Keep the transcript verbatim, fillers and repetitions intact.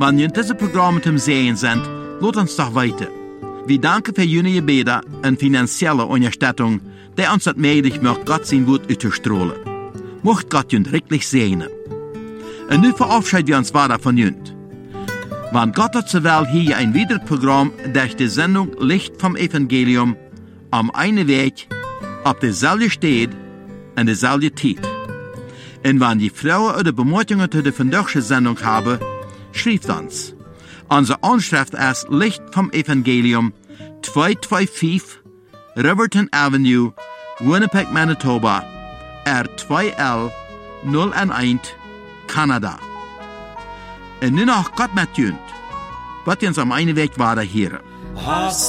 Wenn ihr diese Programme zum Sehen sind, lasst uns doch weiter. Wir danken für Ihre Gebete und finanzielle Unterstützung, die uns das möglich macht, Gott sein Wort auszustrahlen. Mocht Gott uns wirklich segnen. Und nun verabschieden wir uns weiter von Ihnen. Wenn Gott hat zur Welt hier ein weiteres Programm durch die Sendung Licht vom Evangelium am einen Weg, auf derselben Stelle und derselben Zeit. Und wenn die Frauen oder Bemerkungen zu der vandaagse Sendung haben, schreibt uns. Unsere Anschrift ist Licht vom Evangelium, zweihunderfünfundzwanzig Riverton Avenue, Winnipeg, Manitoba, R zwei L null eins, Kanada. Und nun noch Gott mit uns, was uns am einen Weg weiter hören.